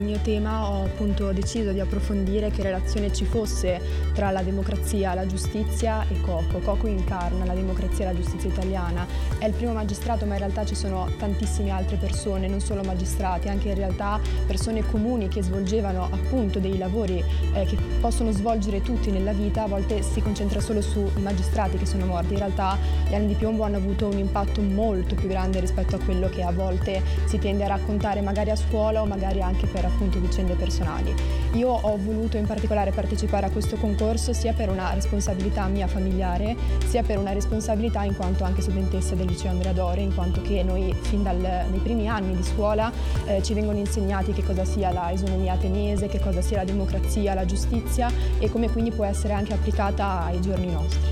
Il mio tema ho appunto deciso di approfondire che relazione ci fosse tra la democrazia, la giustizia e Coco. Coco incarna la democrazia e la giustizia italiana. È il primo magistrato, ma in realtà ci sono tantissime altre persone, non solo magistrati, anche in realtà persone comuni che svolgevano appunto dei lavori che possono svolgere tutti nella vita. A volte si concentra solo sui magistrati che sono morti. In realtà gli anni di piombo hanno avuto un impatto molto più grande rispetto a quello che a volte si tende a raccontare magari a scuola o magari anche per appunto vicende personali. Io ho voluto in particolare partecipare a questo concorso sia per una responsabilità mia familiare, sia per una responsabilità in quanto anche studentessa del liceo Andrea Doria, in quanto che noi fin nei primi anni di scuola ci vengono insegnati che cosa sia la isonomia ateniese, che cosa sia la democrazia, la giustizia e come quindi può essere anche applicata ai giorni nostri.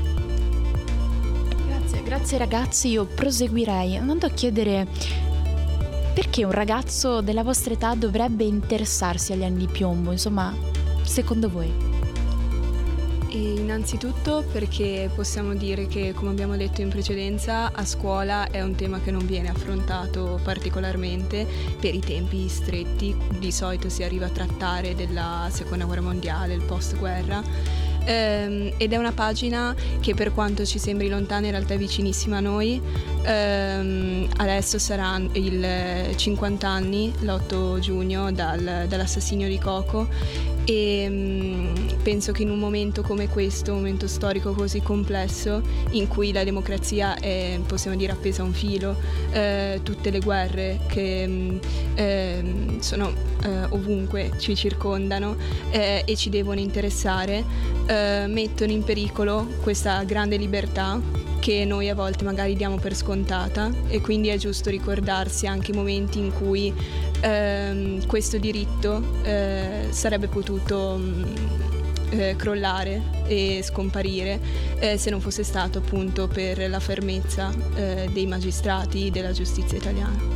Grazie ragazzi, io proseguirei andando a chiedere perché un ragazzo della vostra età dovrebbe interessarsi agli anni di piombo, insomma, secondo voi? E innanzitutto perché possiamo dire che, come abbiamo detto in precedenza, a scuola è un tema che non viene affrontato particolarmente per i tempi stretti. Di solito si arriva a trattare della Seconda Guerra Mondiale, il post-guerra. Ed è una pagina che, per quanto ci sembri lontana, in realtà è vicinissima a noi. Adesso sarà il 50 anni, l'8 giugno, dall'assassinio di Coco, e penso che in un momento come questo, un momento storico così complesso, in cui la democrazia è, possiamo dire, appesa a un filo, tutte le guerre che sono ovunque, ci circondano e ci devono interessare, mettono in pericolo questa grande libertà che noi a volte magari diamo per scontata, e quindi è giusto ricordarsi anche i momenti in cui questo diritto sarebbe potuto crollare e scomparire se non fosse stato appunto per la fermezza dei magistrati della giustizia italiana.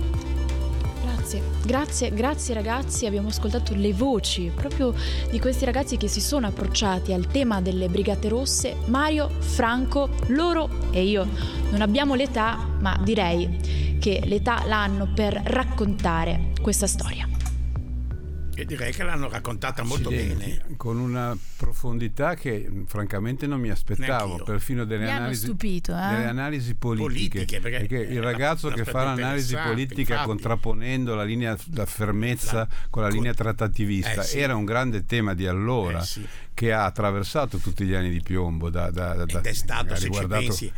Grazie ragazzi, abbiamo ascoltato le voci proprio di questi ragazzi che si sono approcciati al tema delle Brigate Rosse. Mario, Franco, loro e io non abbiamo l'età, ma direi che l'età l'hanno per raccontare questa storia. E direi che l'hanno raccontata molto bene, con una profondità che francamente non mi aspettavo. Neanch'io. Perfino delle analisi, stupito, delle analisi politiche perché il ragazzo che fa l'analisi politica, infatti, contrapponendo la fermezza con la linea trattativista, sì, era un grande tema di allora, sì, che ha attraversato tutti gli anni di piombo, ed è stato, se ci pensi,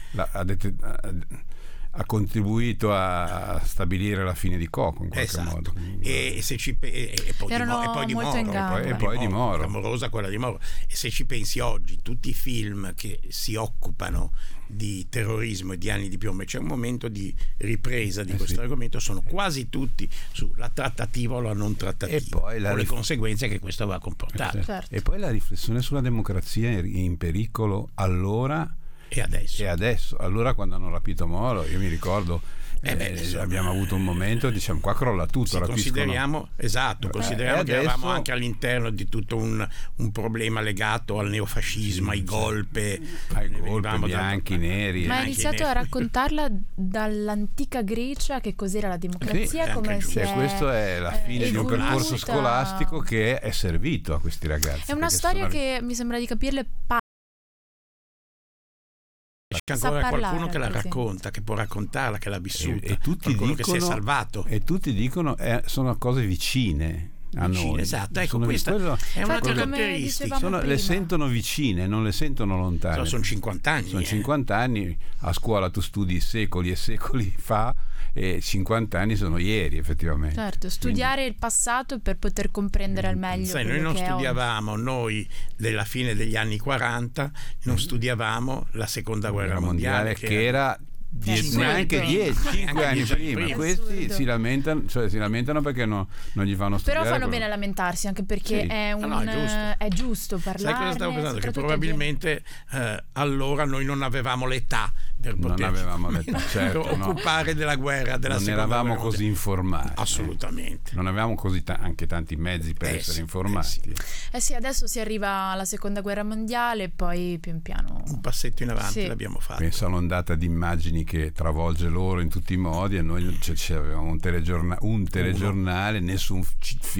ha contribuito a stabilire la fine di Coco in qualche modo. E poi di Moro, clamorosa quella di Moro. E se ci pensi oggi, tutti i film che si occupano di terrorismo e di anni di piombo, c'è un momento di ripresa di questo argomento, sono quasi tutti sulla trattativa o la non trattativa, e poi con le conseguenze che questo va a comportare. Certo. E poi la riflessione sulla democrazia in pericolo allora e adesso. Allora, quando hanno rapito Moro, io mi ricordo, abbiamo avuto un momento, diciamo, qua crolla tutto. Consideriamo che eravamo anche all'interno di tutto un problema legato al neofascismo, ai golpe bianchi, neri. Ma ha iniziato a raccontarla dall'antica Grecia, che cos'era la democrazia, come questo è la fine di un percorso scolastico che è servito a questi ragazzi. È una storia che mi sembra di capirle. C'è ancora qualcuno che la racconta, che può raccontarla, che l'ha vissuta, e tutti qualcuno dicono, che si è salvato. E tutti dicono sono cose vicine a noi. Esatto, ecco, questa è una caratteristica. Le sentono vicine, non le sentono lontane. Sono 50 anni. Sono 50 anni, a scuola tu studi secoli e secoli fa, e 50 anni sono ieri, effettivamente. Certo, studiare il passato per poter comprendere al meglio. Noi non studiavamo, noi della fine degli anni 40 non studiavamo la Seconda Guerra Mondiale, che era neanche 5 anni prima. Questi si lamentano perché non gli fanno studiare. Però fanno bene a lamentarsi, anche perché è giusto parlarne. Sai cosa stavo pensando? Che probabilmente allora noi non avevamo l'età per poter occupare della guerra, della non seconda eravamo guerra così informati. Assolutamente. Non avevamo così anche tanti mezzi per essere informati. Sì, adesso si arriva alla Seconda Guerra Mondiale, poi pian piano un passetto in avanti l'abbiamo fatto. Penso all'ondata di immagini che travolge loro in tutti i modi, e noi avevamo un telegiornale, nessun